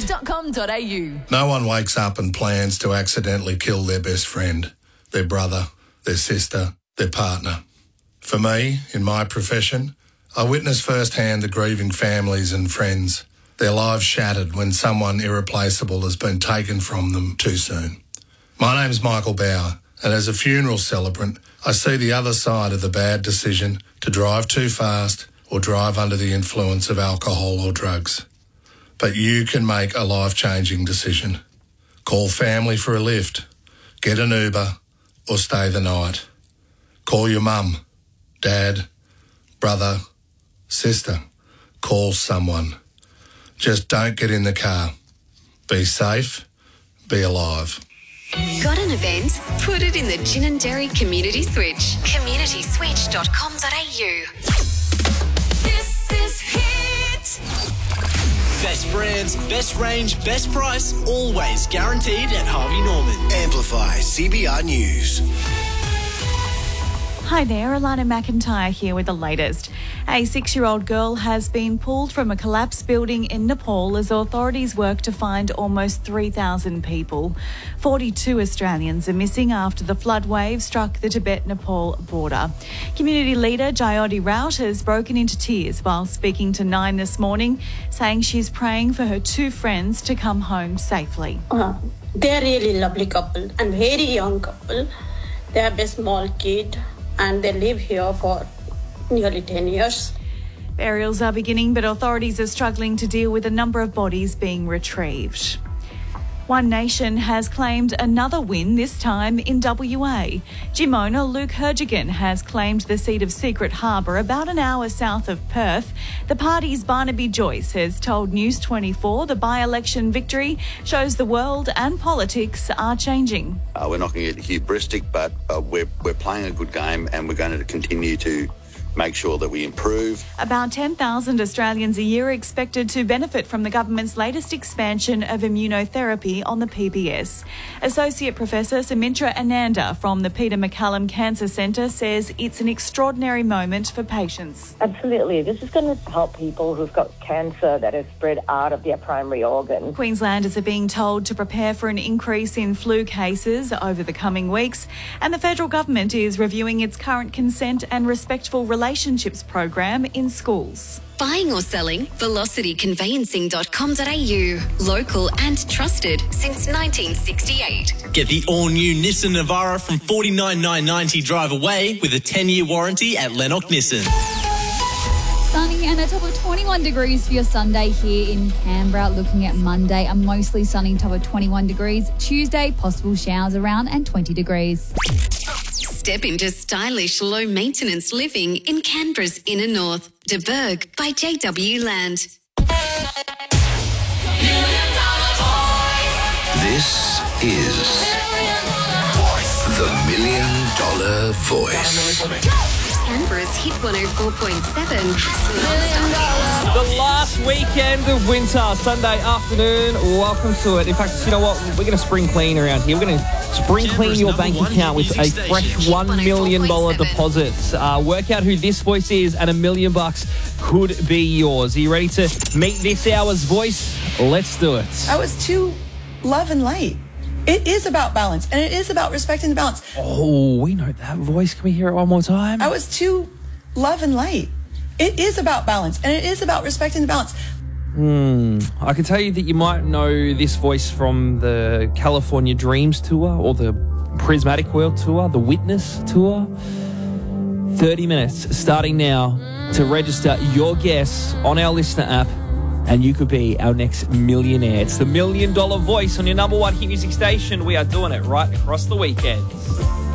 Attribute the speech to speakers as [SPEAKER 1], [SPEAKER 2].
[SPEAKER 1] mediaground.com.au.
[SPEAKER 2] No one wakes up and plans to accidentally kill their best friend, their brother, their sister, their partner. For me, in my profession, I witness firsthand the grieving families and friends, their lives shattered when someone irreplaceable has been taken from them too soon. My name's Michael Bauer, and as a funeral celebrant, I see the other side of the bad decision to drive too fast or drive under the influence of alcohol or drugs. But you can make a life-changing decision. Call family for a lift, get an Uber, or stay the night. Call your mum, dad, brother, sister. Call someone. Just don't get in the car. Be safe, be alive.
[SPEAKER 3] Got an event? Put it in the Gin and Dairy Community Switch. communityswitch.com.au. This is Hit.
[SPEAKER 4] Best brands, best range, best price, always guaranteed at Harvey Norman.
[SPEAKER 5] Amplify CBR News.
[SPEAKER 6] Hi there, Alana McIntyre here with the latest. A 6-year-old girl has been pulled from a collapsed building in Nepal as authorities work to find almost 3,000 people. 42 Australians are missing after the flood wave struck the Tibet-Nepal border. Community leader Jyoti Raut has broken into tears while speaking to Nine this morning, saying she's praying for her 2 friends to come home safely.
[SPEAKER 7] They're really lovely couple and very young couple. They have a small kid, and they live here for nearly 10 years.
[SPEAKER 6] Burials are beginning, but authorities are struggling to deal with a number of bodies being retrieved. One Nation has claimed another win, this time in WA. Gym owner Luke Hergigan has claimed the seat of Secret Harbour, about an hour south of Perth. The party's Barnaby Joyce has told News 24 the by-election victory shows the world and politics are changing.
[SPEAKER 8] We're not going to get hubristic, but we're playing a good game, and we're going to continue to make sure that we improve.
[SPEAKER 6] About 10,000 Australians a year are expected to benefit from the government's latest expansion of immunotherapy on the PBS. Associate Professor Sumitra Ananda from the Peter MacCallum Cancer Centre says it's an extraordinary moment for patients.
[SPEAKER 9] Absolutely. This is going to help people who've got cancer that has spread out of their primary organ.
[SPEAKER 6] Queenslanders are being told to prepare for an increase in flu cases over the coming weeks, and the federal government is reviewing its current consent and respectful relationships program in schools.
[SPEAKER 3] Buying or selling? VelocityConveyancing.com.au. Local and trusted since 1968.
[SPEAKER 4] Get the all-new Nissan Navara from $49,990 drive away with a 10-year warranty at Lennox Nissan.
[SPEAKER 10] Sunny and a top of 21 degrees for your Sunday here in Canberra. Looking at Monday, a mostly sunny top of 21 degrees. Tuesday, possible showers around and 20 degrees.
[SPEAKER 3] Step into stylish, low-maintenance living in Canberra's inner north. De Burgh by JW Land.
[SPEAKER 5] This is the $1 Million Voice.
[SPEAKER 3] Canberra's Hit 104.7.
[SPEAKER 11] The last weekend of winter, Sunday afternoon. Welcome to it. In fact, you know what? We're going to spring clean around here. We're going to spring clean your bank account with a fresh $1 million deposit. Work out who this voice is, and $1 million could be yours. Are you ready to meet this hour's voice? Let's do it.
[SPEAKER 12] I was too love and light. It is about balance, and it is about respecting the balance.
[SPEAKER 11] Oh, we know that voice. Can we hear it one more time?
[SPEAKER 12] I was too love and light. It is about balance, and it is about respecting the balance.
[SPEAKER 11] I can tell you that you might know this voice from the California Dreams Tour or the Prismatic World Tour, the Witness Tour. 30 minutes starting now to register your guess on our listener app, and you could be our next millionaire. It's the $1 Million Voice on your number one hit music station. We are doing it right across the weekend.